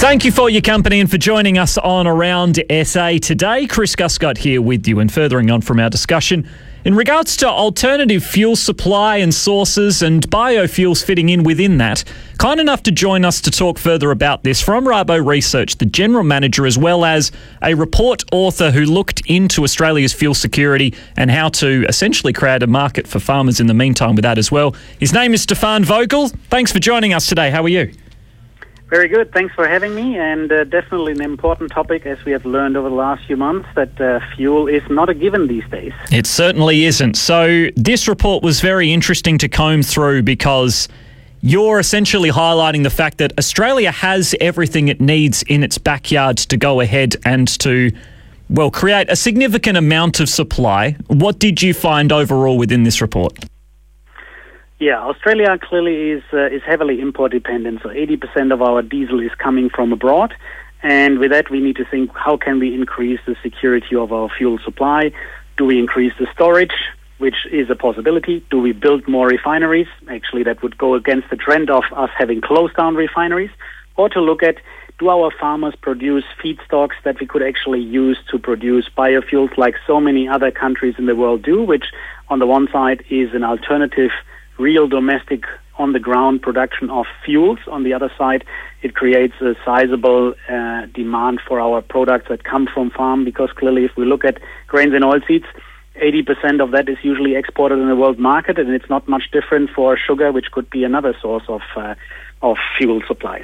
Thank you for your company and for joining us on Around SA today. Chris Guscott here with you, and furthering on from our discussion in regards to alternative fuel supply and sources and biofuels fitting in within that. Kind enough to join us to talk further about this from Rabo Research, the General Manager, as well as a report author who looked into Australia's fuel security and how to essentially create a market for farmers in the meantime with that as well. His name is Stefan Vogel. Thanks for joining us today. How are you? Very good. Thanks for having me, and definitely an important topic, as we have learned over the last few months, that fuel is not a given these days. It certainly isn't. So this report was very interesting to comb through because you're essentially highlighting the fact that Australia has everything it needs in its backyard to go ahead and to, well, create a significant amount of supply. What did you find overall within this report? Yeah, Australia clearly is heavily import dependent, so 80% of our diesel is coming from abroad, and with that we need to think, how can we increase the security of our fuel supply? Do we increase the storage, which is a possibility? Do we build more refineries? Actually, that would go against the trend of us having closed down refineries. Or to look at, do our farmers produce feedstocks that we could actually use to produce biofuels like so many other countries in the world do, which on the one side is an alternative real domestic on-the-ground production of fuels. On the other side, it creates a sizable demand for our products that come from farm, because clearly if we look at grains and oilseeds, 80% of that is usually exported in the world market, and it's not much different for sugar, which could be another source of fuel supplies.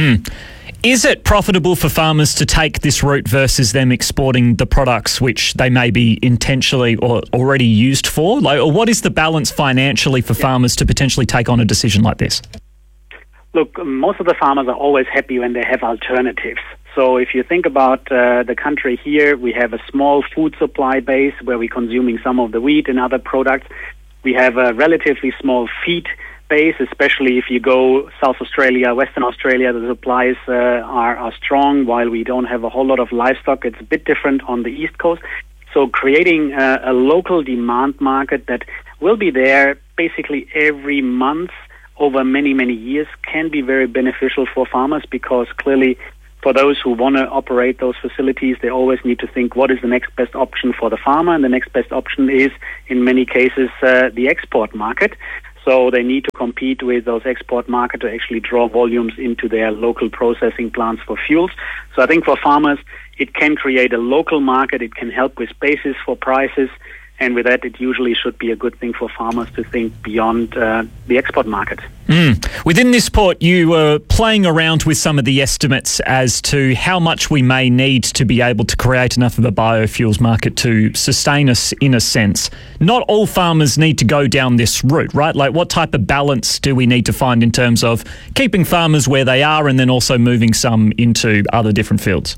Is it profitable for farmers to take this route versus them exporting the products which they may be intentionally or already used for? Or what is the balance financially for farmers to potentially take on a decision like this? Look, most of the farmers are always happy when they have alternatives. So if you think about the country here, we have a small food supply base where we're consuming some of the wheat and other products. We have a relatively small feed base, especially if you go South Australia, Western Australia, the supplies are strong, while we don't have a whole lot of livestock. It's a bit different on the East Coast. So creating a local demand market that will be there basically every month over many, many years can be very beneficial for farmers, because clearly for those who want to operate those facilities, they always need to think, what is the next best option for the farmer? And the next best option is, in many cases, the export market. So they need to compete with those export markets to actually draw volumes into their local processing plants for fuels. So I think for farmers, it can create a local market. It can help with basis for prices. And with that, it usually should be a good thing for farmers to think beyond the export market. Within this report, you were playing around with some of the estimates as to how much we may need to be able to create enough of a biofuels market to sustain us in a sense. Not all farmers need to go down this route, right? Like, what type of balance do we need to find in terms of keeping farmers where they are and then also moving some into other different fields?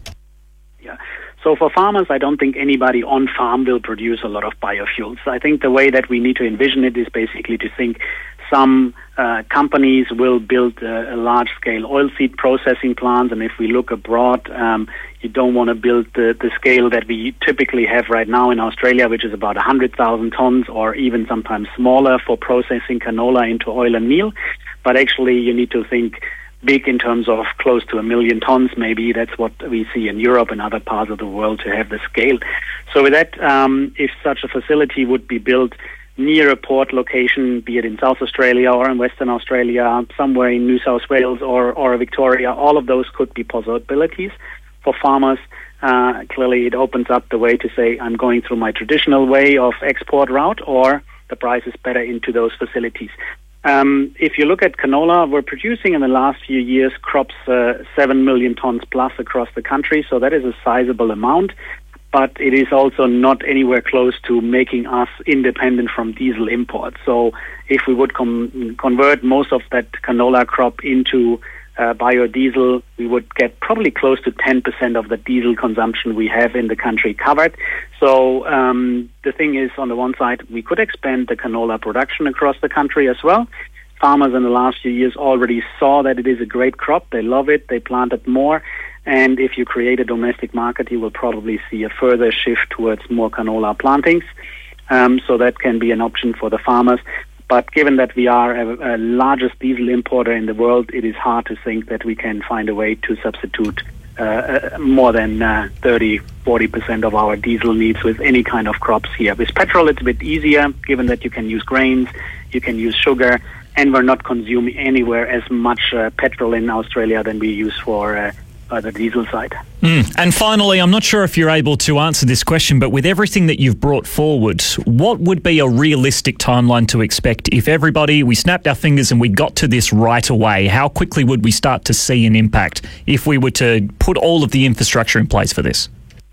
So for farmers, I don't think anybody on farm will produce a lot of biofuels. I think the way that we need to envision it is basically to think some companies will build a large-scale oilseed processing plant, and if we look abroad, you don't want to build the scale that we typically have right now in Australia, which is about 100,000 tons or even sometimes smaller for processing canola into oil and meal. But actually, you need to think big in terms of close to 1 million tons, maybe. That's what we see in Europe and other parts of the world to have the scale. So with that, if such a facility would be built near a port location, be it in South Australia or in Western Australia, somewhere in New South Wales or Victoria, all of those could be possibilities for farmers. Clearly, it opens up the way to say, I'm going through my traditional way of export route, or the price is better into those facilities. If you look at canola, we're producing in the last few years crops 7 million tons plus across the country, so that is a sizable amount, but it is also not anywhere close to making us independent from diesel imports. So if we would convert most of that canola crop into biodiesel, we would get probably close to 10% of the diesel consumption we have in the country covered. So the thing is, on the one side, we could expand the canola production across the country as well. Farmers in the last few years already saw that it is a great crop. They love it. They planted more. And if you create a domestic market, you will probably see a further shift towards more canola plantings. So that can be an option for the farmers. But given that we are a largest diesel importer in the world, it is hard to think that we can find a way to substitute more than 30-40% of our diesel needs with any kind of crops here. With petrol, it's a bit easier, given that you can use grains, you can use sugar, and we're not consuming anywhere as much petrol in Australia than we use for the diesel side. And finally, I'm not sure if you're able to answer this question, but with everything that you've brought forward, what would be a realistic timeline to expect if we snapped our fingers and we got to this right away? How quickly would we start to see an impact if we were to put all of the infrastructure in place for this?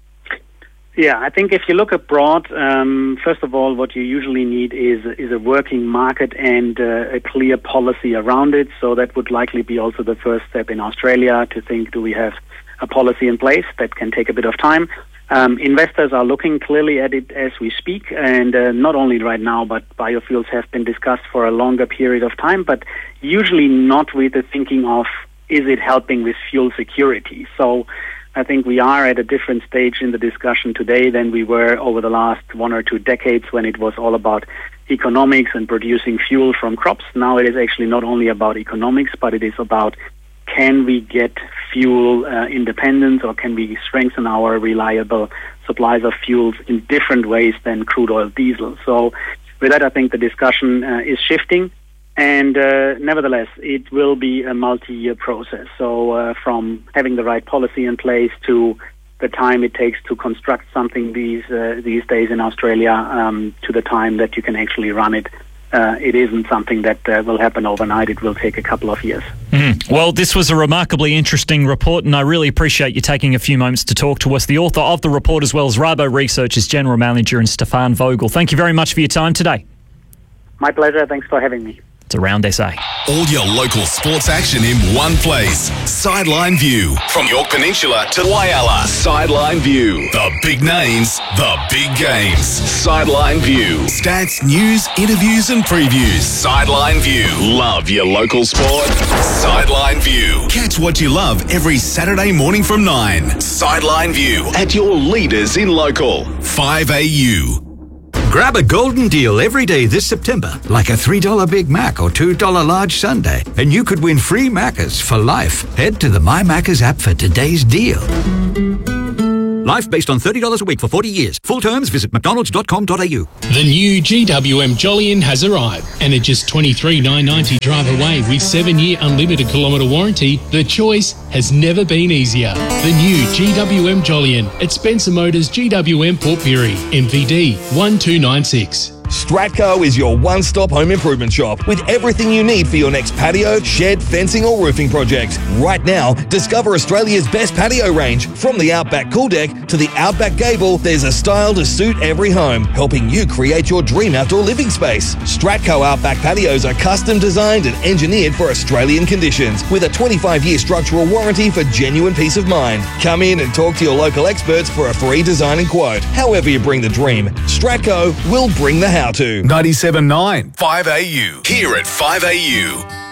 Yeah, I think if you look abroad, first of all, what you usually need is a working market and a clear policy around it. So that would likely be also the first step in Australia to think, do we have a policy in place? That can take a bit of time. Investors are looking clearly at it as we speak, and not only right now, but biofuels have been discussed for a longer period of time, but usually not with the thinking of, is it helping with fuel security? So I think we are at a different stage in the discussion today than we were over the last 1 or 2 decades when it was all about economics and producing fuel from crops. Now it is actually not only about economics, but it is about, can we get fuel independence, or can we strengthen our reliable supplies of fuels in different ways than crude oil diesel? So with that, I think the discussion is shifting. And nevertheless, it will be a multi-year process. So from having the right policy in place to the time it takes to construct something these days in Australia, to the time that you can actually run it, it isn't something that will happen overnight. It will take a couple of years. Well, this was a remarkably interesting report, and I really appreciate you taking a few moments to talk to us. The author of the report, as well as Rabo Research's General Manager, and Stefan Vogel. Thank you very much for your time today. My pleasure. Thanks for having me. It's Around SA. All your local sports action in one place. Sideline View. From Yorke Peninsula to Whyalla. Sideline View. The big names, the big games. Sideline View. Stats, news, interviews and previews. Sideline View. Love your local sport? Sideline View. Catch what you love every Saturday morning from 9. Sideline View. At your leaders in local. 5AU. Grab a golden deal every day this September, like a $3 Big Mac or $2 large sundae, and you could win free Maccas for life. Head to the My Maccas app for today's deal. Life based on $30 a week for 40 years. Full terms, visit mcdonalds.com.au. The new GWM Jolyon has arrived, and at just $23,990 drive away with 7-year unlimited kilometre warranty, the choice has never been easier. The new GWM Jolyon at Spencer Motors GWM Port Pirie, MVD 1296. Stratco is your one-stop home improvement shop with everything you need for your next patio, shed, fencing or roofing project. Right now, discover Australia's best patio range. From the Outback Cool Deck to the Outback Gable, there's a style to suit every home, helping you create your dream outdoor living space. Stratco Outback patios are custom designed and engineered for Australian conditions with a 25-year structural warranty for genuine peace of mind. Come in and talk to your local experts for a free design and quote. However you bring the dream, Stratco will bring the how-to. 97.9 5AU. Here at 5AU.